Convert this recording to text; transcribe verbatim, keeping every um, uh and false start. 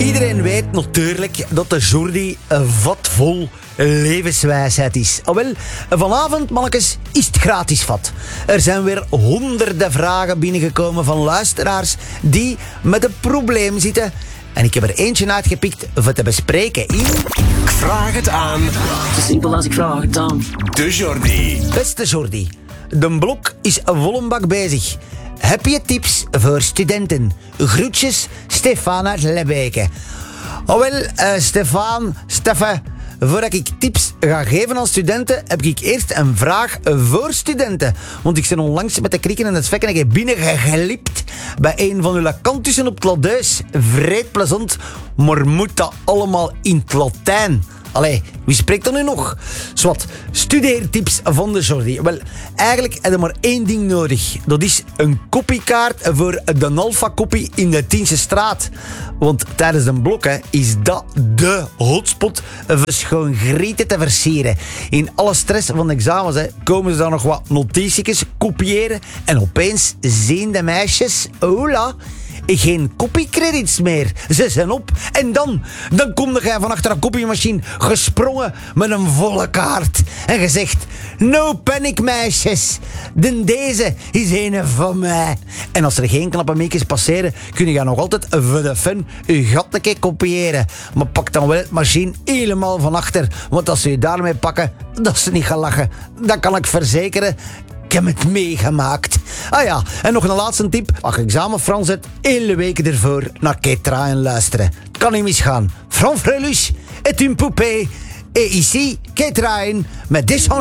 Iedereen weet natuurlijk dat de Jordi een vat vol levenswijsheid is. Ah, wel, vanavond, mannetjes, is het gratis vat. Er zijn weer honderden vragen binnengekomen van luisteraars die met een probleem zitten. En ik heb er eentje uitgepikt voor te bespreken in... Ik vraag het aan. Zo simpel als ik vraag het aan. De Jordi. Beste Jordi, de blok is vol een bak bezig. Heb je tips voor studenten? Groetjes, Stefan uit Lebbeke. Oh wel, uh, Stefan, Stefan, voordat ik tips ga geven aan studenten, heb ik eerst een vraag voor studenten. Want ik ben onlangs met de krieken en het svekken binnengeglipt bij een van uw kantussen op het Ladeus. Vreed plezant, maar moet dat allemaal in het Latijn? Allee, wie spreekt er nu nog? Zwat, studeertips van de Jordi. Wel, eigenlijk heb je maar één ding nodig. Dat is een kopiekaart voor de Alpha-kopie in de Tiense straat. Want tijdens een blok hè, is dat de hotspot voor schoon grieten te versieren. In alle stress van de examens hè, komen ze dan nog wat notitietjes kopiëren. En opeens zien de meisjes, hola, geen kopiecredits meer. Ze zijn op. En dan, dan kom jij van achter een kopiemachine gesprongen met een volle kaart. En je zegt, no panic meisjes. De deze is een van mij. En als er geen knappe meekjes passeren, kun je nog altijd voor de fun je gat een keer kopiëren. Maar pak dan wel het machine helemaal van achter. Want als ze je daarmee pakken, dat ze niet gaan lachen. Dat kan ik verzekeren. Ik heb het meegemaakt. Ah ja, en nog een laatste tip. Als je examen Frans hebt, hele weken ervoor naar Ketraien luisteren. Het kan niet misgaan. Fran Frelus est une poupée. Et ici, Ketraien met Deschange